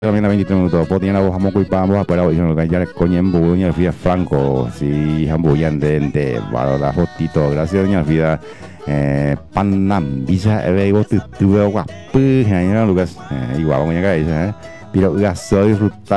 También a 23 minutos. Pues tiene la voz muy vamos a parar hoy. No ya coño en doña Elfrida Franco. Sí, hamburguán de valora fotito. Gracias, doña Elfrida. Panam, bisa, veo tu guapo. Lucas. Igual, vamos a llegar a esa, pero gasto disfrutar.